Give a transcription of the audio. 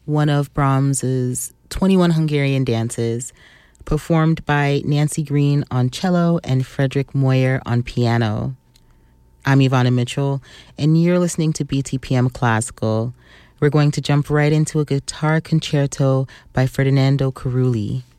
one of Brahms's 21 Hungarian dances, performed by Nancy Green on cello and Frederick Moyer on piano. I'm Ivana Mitchell, and you're listening to BTPM Classical. We're going to jump right into a guitar concerto by Ferdinando Carulli.